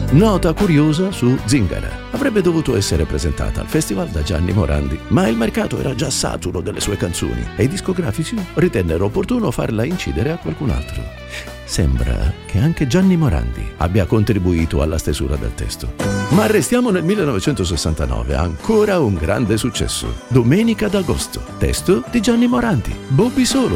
Nota curiosa su Zingara. Avrebbe dovuto essere presentata al festival da Gianni Morandi, ma il mercato era già saturo delle sue canzoni e i discografici ritennero opportuno farla incidere a qualcun altro. Sembra che anche Gianni Morandi abbia contribuito alla stesura del testo. Ma restiamo nel 1969, ancora un grande successo. Domenica d'agosto, testo di Gianni Morandi, Bobby Solo.